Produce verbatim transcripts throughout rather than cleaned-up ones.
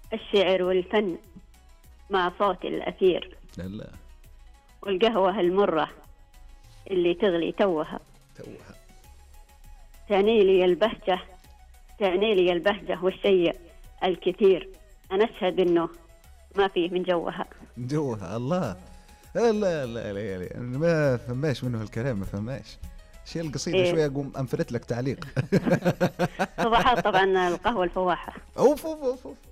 الشعر والفن مع صوت الأثير، لا لا والقهوة المرة اللي تغلي توها، توها. تعني لي البهجة، تعني لي البهجة والشيء الكثير، أنا أشهد إنه ما فيه من جوها. من جوها الله. لا لا لا, لا, لا. ما فهماش منه الكلام، ما فهماش شيء القصيدة. إيه؟ شوية أقوم أنفرت لك تعليق. صباحات طبعا القهوة الفواحة. أوف أوف أوف أوف.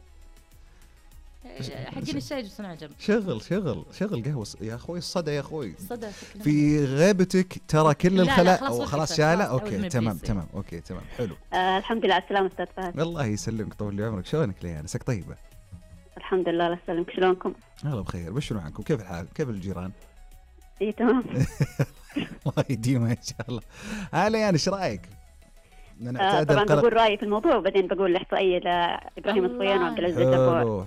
حقين الشاي وصنع جنب. شغل شغل شغل قهوة يا أخوي. الصدى يا أخوي الصدى في غيبتك ترى كل الخلاء. أو خلاص شالة. أوكي تمام تمام. أوكي تمام حلو. آه الحمد لله على السلامة أستاذ فهد. الله يسلمك طول لي عمرك. شلونك ليه؟ أنا سك طيبة الحمد لله. الله يسلمك. شلونكم؟ الله بخير. بشنو عنكم؟ كيف الحال؟ كيف الجيران؟ إيه تمام. الله يديمها إن شاء الله. هلا يعني إيش رأيك؟ آه طبعا القلق. بقول رأيي في الموضوع وبعدين بقول الإحصائية لإبراهيم الصويان وعبد العزيز الجربوع. حلو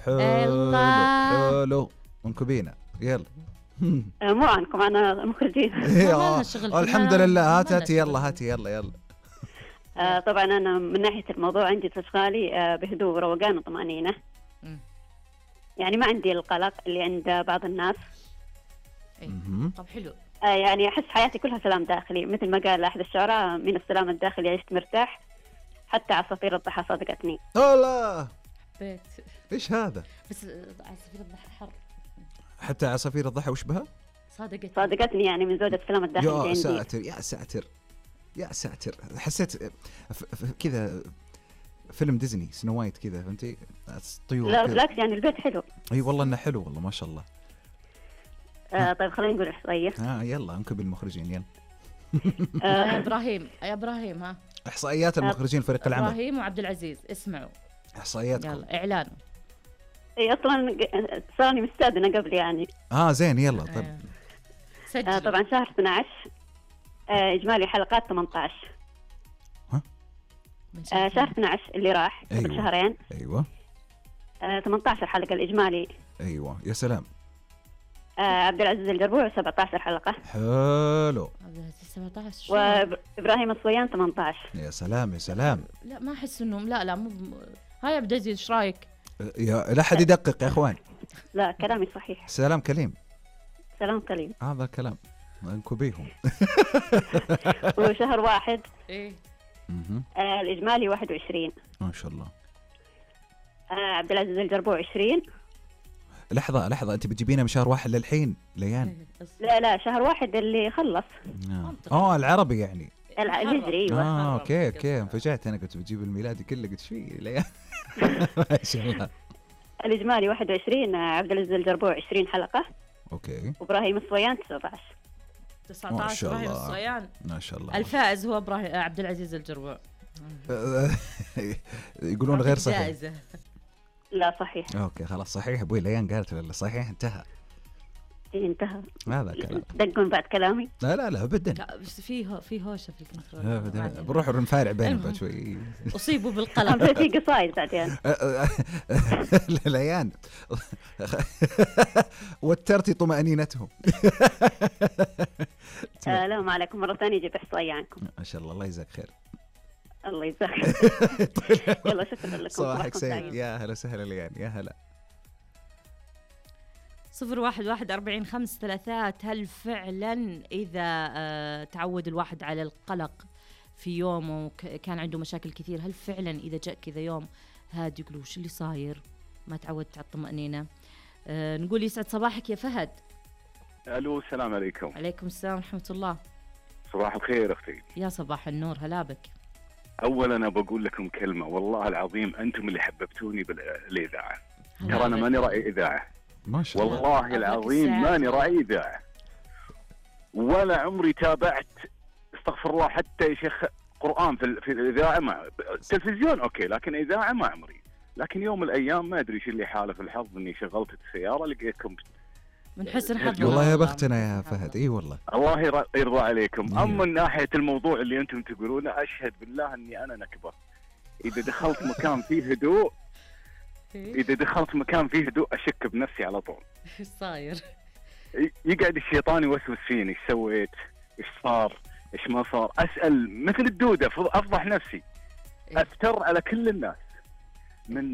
حلو حلو انكبينا يلا. آه مو عنكم، أنا مخرجين. الحمد لله. هات هاتي يلا هاتي يلا يلا. آه طبعا أنا من ناحية الموضوع عندي تشغالي آه بهدوء وروقان وطمأنينة، يعني ما عندي القلق اللي عند بعض الناس. إيه. طب حلو. آه يعني أحس حياتي كلها سلام داخلي، مثل ما قال أحد الشعراء: من السلام الداخلي عشت مرتاح حتى عصافير الضحى صادقتني. الله بيت. إيش هذا؟ بس عصافير الضحى حر. حتى عصافير الضحى وش بها؟ صادقتني. صادقتني يعني من زوجة السلام الداخلي يا عندي. ساتر يا ساتر يا ساتر. حسيت كذا فيلم ديزني سنو وايت كذا، فهمتي؟ طيور. لا بالعكس يعني البيت حلو. اي والله انه حلو والله ما شاء الله. آه طيب خلينا نقول احصائيه. ها آه يلا انكب المخرجين يلا. آه يا ابراهيم يا ابراهيم ها احصائيات المخرجين فريق العمل ابراهيم وعبد العزيز. اسمعوا احصائياتكم. يلا اعلان. اي اصلا اتصالني مستأذنة قبل يعني. اه زين يلا طيب. آه. سجل. آه طبعا شهر اثنا عشر آه اجمالي حلقات ثمانية عشر. ها آه شهر اثنا عشر اللي راح قبل أيوة. شهرين. ايوه آه ثمانية عشر حلقة الاجمالي. ايوه يا سلام. آه عبد العزيز الجربوع سبعة عشر حلقة. حلو. عبد العزيز سبعة عشر. وابراهيم الصويان ثمانية عشر. يا سلام يا سلام. لا ما احس انهم لا لا مو. هاي عبد العزيز ايش رايك؟ يا لا حد يدقق يا اخوان. لا كلامي صحيح. سلام كليم. سلام كليم. هذا كلام انكبيهم. وشهر واحد. ايه آه الاجمالي واحد وعشرين. ما شاء الله. آه عبد العزيز الجربوع عشرين. لحظة لحظة أنت بتجيبينها من شهر واحد للحين ليان؟ لا لا شهر واحد اللي خلص. آه, آه العربي يعني. الهجري أيوة. آه أوكي أوكي انفجعت أنا كنت بتجيب الميلادي كله قلت شوي ليان. ما شاء الله. الإجمالي واحد وعشرين. عبد العزيز الجربوع عشرين حلقة. أوكي. وإبراهيم الصويان تسعة عشر. تسعة عشر إبراهيم الصويان. ما شاء الله. الفائز هو إبراهيم عبد العزيز الجربوع. يقولون غير صحيح. جائزة. لا صحيح. اوكي خلاص صحيح. ابوي ليان قالت لا صحيح انتهى. إيه انتهى. هذا كلام. دقون بعد كلامي. لا لا لا ابدا. لا بس في في هوشه في الكنترول. ابدا بنروح نفارع بينهم بعد شوي. اصيبوا بالقلق. في قصايد بعدين. ليان وترتي طمأنينتهم. لا ما عليكم مرة ثانية جيب إحصائية عنكم. ما شاء الله الله يجزاك خير. الله يجزاك. يلا شكرا لكم. صباحك سعيد. يا هلا وسهلا ليان يا هلا. صفر واحد واحد أربعين خمس ثلاثات. هل فعلا إذا آه تعود الواحد على القلق في يومه وكان عنده مشاكل كثير، هل فعلا إذا جاء كذا يوم هادي يقولوا وش اللي صاير ما تعودت على الطمأنينة؟ آه نقول يسعد صباحك يا فهد. ألو السلام عليكم. عليكم السلام ورحمة الله. صباح الخير أختي. يا صباح النور هلا بك. أولا أنا بقول لكم كلمة، والله العظيم أنتم اللي حببتوني بالإذاعة. ترى أنا ماني راعي إذاعة ما شاء الله. والله العظيم ماني راعي إذاعة ولا عمري تابعت استغفر الله حتى يا شيخ قرآن في, في الإذاعة. مع التلفزيون أوكي لكن إذاعة ما عمري. لكن يوم من الأيام ما أدري شو اللي حالف الحظ إني شغلت السيارة لقيتكم من حسن حظنا. والله يا بختنا يا فهد. اي والله الله يرضى عليكم. اما من ناحيه الموضوع اللي انتم تقولونه اشهد بالله اني انا نكبه. اذا دخلت مكان فيه هدوء اذا دخلت مكان فيه هدوء اشك بنفسي على طول. ايش صاير؟ يقعد الشيطان يوسوس فيني ايش سويت؟ ايش صار؟ ايش ما صار؟ اسال مثل الدوده افضح نفسي. افتر على كل الناس من